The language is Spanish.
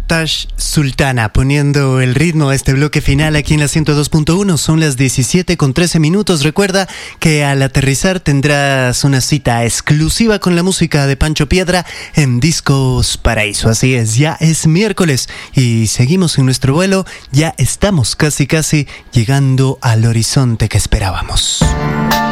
Tash Sultana, poniendo el ritmo a este bloque final aquí en la 102.1. Son las 17:13. Recuerda que al aterrizar tendrás una cita exclusiva con la música de Pancho Piedra en Discos Paraíso. Así es, ya es miércoles y seguimos en nuestro vuelo. Ya estamos casi llegando al horizonte que esperábamos.